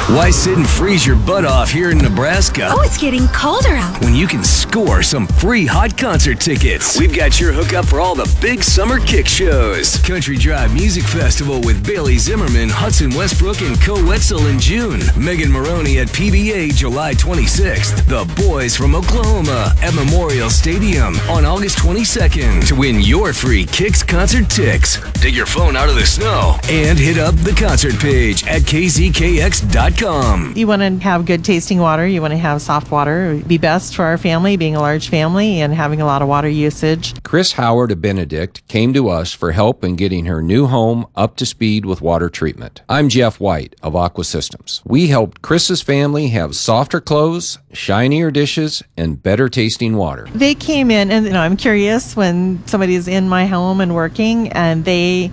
Why sit and freeze your butt off here in Nebraska Oh, it's getting colder out. when you can score some free hot concert tickets? We've got your hookup for all the big summer kick shows. Country Drive Music Festival with Bailey Zimmerman, Hudson Westbrook, and Co Wetzel in June. Megan Maroney at PBA July 26th. The Boys from Oklahoma at Memorial Stadium on August 22nd. To win your free Kicks concert tickets, dig your phone out of the snow and hit up the concert page at kzkx.com. You want to have good tasting water. You want to have soft water. It would be best for our family, being a large family and having a lot of water usage. Chris Howard of Benedict came to us for help in getting her new home up to speed with water treatment. I'm Jeff White of Aqua Systems. We helped Chris's family have softer clothes, shinier dishes, and better tasting water. They came in, and I'm curious when somebody's in my home and working, and they